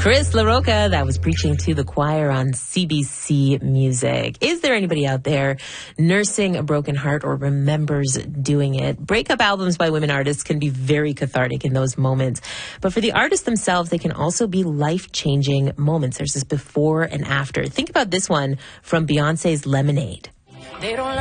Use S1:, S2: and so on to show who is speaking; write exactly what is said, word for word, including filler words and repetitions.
S1: Chris LaRocca, that was preaching to the choir on C B C Music. Is there anybody out there nursing a broken heart or remembers doing it? Breakup albums by women artists can be very cathartic in those moments. But for the artists themselves, they can also be life-changing moments. There's this before and after. Think about this one from Beyonce's Lemonade. They don't